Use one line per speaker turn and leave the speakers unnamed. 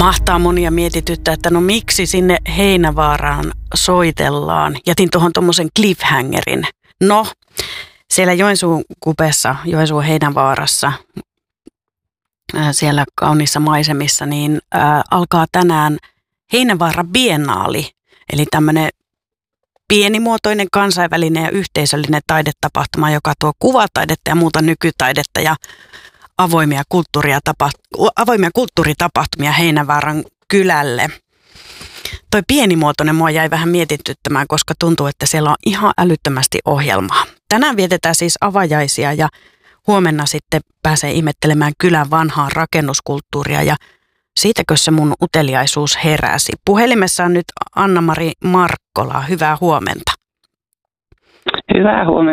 Mahtaa monia mietityttää, että no miksi sinne Heinävaaraan soitellaan. Jätin tuohon tuommoisen cliffhangerin. No, siellä Joensuun kupeessa, Joensuun Heinävaarassa, siellä kauniissa maisemissa, niin alkaa tänään Heinävaara Biennaali, eli tämmöinen pienimuotoinen kansainvälinen ja yhteisöllinen taidetapahtuma, joka tuo kuvataidetta ja muuta nykytaidetta ja avoimia kulttuuritapahtumia Heinävaaran kylälle. Toi pienimuotoinen mua jäi vähän mietityttämään, koska tuntuu, että siellä on ihan älyttömästi ohjelmaa. Tänään vietetään siis avajaisia ja huomenna sitten pääsee ihmettelemään kylän vanhaa rakennuskulttuuria ja siitäkö se mun uteliaisuus heräsi. Puhelimessa on nyt Anna-Mari Markkola. Hyvää huomenta.
Hyvää huomenta.